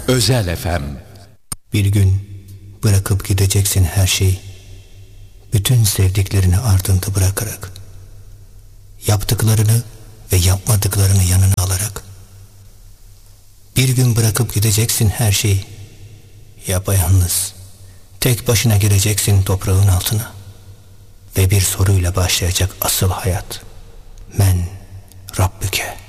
Özel FM. Bir gün bırakıp gideceksin her şeyi, bütün sevdiklerini ardında bırakarak, yaptıklarını ve yapmadıklarını yanına alarak. Bir gün bırakıp gideceksin her şeyi, yapayalnız, tek başına gireceksin toprağın altına ve bir soruyla başlayacak asıl hayat. Men Rabbüke.